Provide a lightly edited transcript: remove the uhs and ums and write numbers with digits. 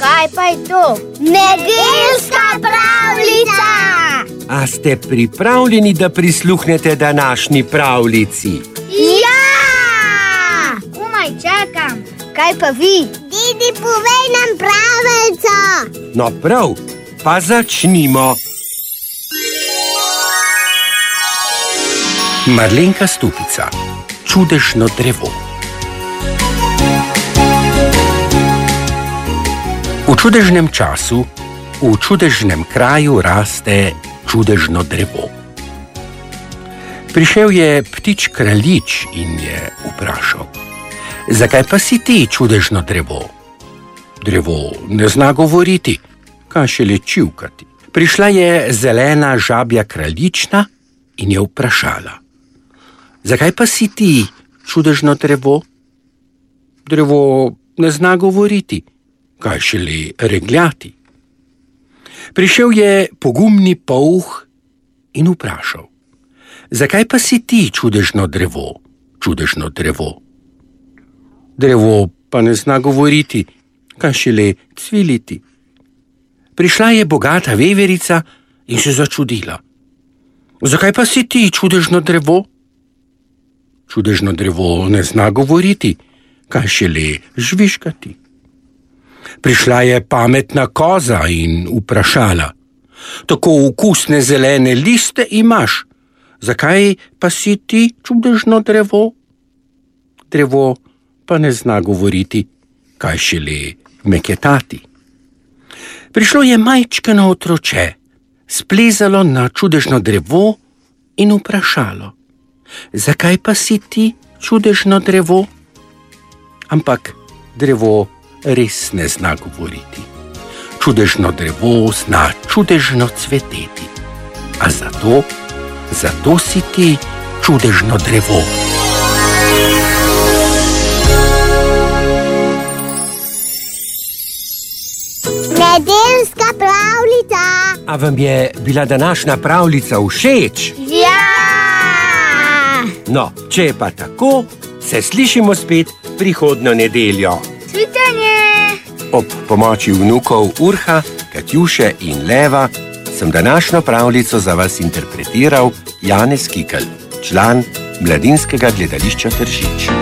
Kaj pa je to? Nedeljska pravljica! A ste pripravljeni, da prisluhnete današnji pravljici? Ja! Komaj čakam. Kaj pa vi? Didi, povej nam pravljico! No prav, pa začnimo. Marlenka Stupica, čudežno drevo. V čudežnem času, v čudežnem kraju raste čudežno drevo. Prišel je ptič kraljič in je vprašal: zakaj pa si ti čudežno drevo? Drevo ne zna govoriti, kaj šele čivkati. Prišla je zelena žabja kraljična in je vprašala: zakaj pa si ti čudežno drevo? Drevo ne zna govoriti, kaj šele regljati. Prišel je pogumni polh in vprašal: zakaj pa si ti čudežno drevo, čudežno drevo? Drevo pa ne zna govoriti, kaj šele cviliti. Prišla je bogata veverica in se začudila: zakaj pa si ti čudežno drevo? Čudežno drevo ne zna govoriti, kaj šele žvižgati. Prišla je pametna koza in vprašala: tako okusne zelene liste imaš, zakaj pa si ti čudežno drevo? Drevo pa ne zna govoriti, kaj šele meketati. Prišlo je majčkeno otroče, splezalo na čudežno drevo in vprašalo: zakaj pa si ti čudežno drevo? Ampak drevo res ne zna govoriti. Čudežno drevo zna čudežno cveteti. A zato si ti čudežno drevo. Nedeljska pravljica! A vam je bila današnja pravljica všeč? Ja! No, če je pa tako, se slišimo spet prihodnjo nedeljo. Cvitanje! Ob pomoči vnukov Urha, Katjuše in Leva sem današnjo pravljico za vas interpretiral Janez Kikelj, član Mladinskega gledališča Tržič.